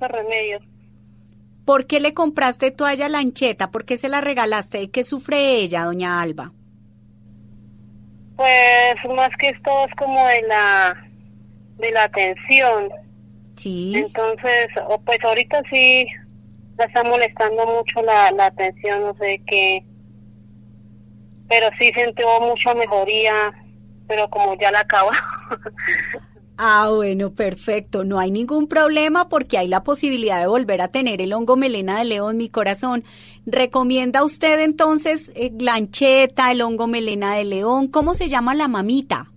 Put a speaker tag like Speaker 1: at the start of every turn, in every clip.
Speaker 1: esos remedios.
Speaker 2: ¿Por qué le compraste toalla lancheta? ¿Por qué se la regalaste? ¿De qué sufre ella, doña Alba?
Speaker 1: Pues más que todo es como de la atención.
Speaker 2: Sí.
Speaker 1: Entonces, pues ahorita sí la está molestando mucho la atención, no sé qué, pero sí sintió mucha mejoría, pero como ya la acaba.
Speaker 2: Ah, bueno, perfecto. No hay ningún problema porque hay la posibilidad de volver a tener el hongo melena de león, mi corazón. ¿Recomienda usted entonces lancheta, el hongo melena de león? ¿Cómo se llama la mamita?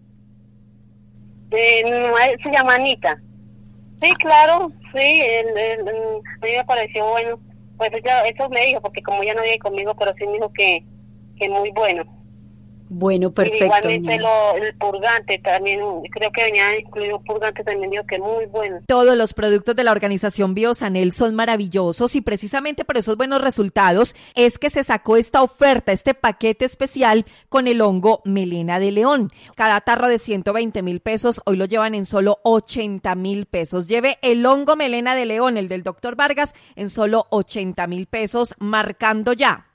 Speaker 1: No, se llama Anita. Sí, claro, sí, a mí me pareció bueno. Pues eso me dijo, porque como ya no vive conmigo, pero sí me dijo que muy bueno.
Speaker 2: Bueno, perfecto.
Speaker 1: Igualmente el purgante también, creo que venía incluido purgante, también digo que muy bueno.
Speaker 3: Todos los productos de la organización Biosanel son maravillosos y precisamente por esos buenos resultados es que se sacó esta oferta, este paquete especial con el hongo melena de león. Cada tarro de 120,000 pesos, hoy lo llevan en solo 80,000 pesos. Lleve el hongo melena de león, el del doctor Vargas, en solo 80,000 pesos, marcando ya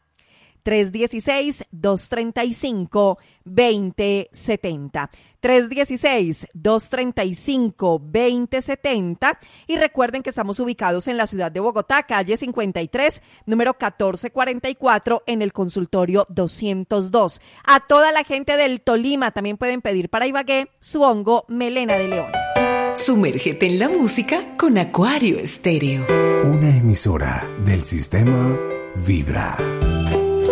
Speaker 3: 316-235-2070. 316-235-2070. Y recuerden que estamos ubicados en la ciudad de Bogotá, calle 53, número 1444, en el consultorio 202. A toda la gente del Tolima también pueden pedir para Ibagué su hongo melena de león.
Speaker 4: Sumérgete en la música con Acuario Estéreo.
Speaker 5: Una emisora del sistema Vibra.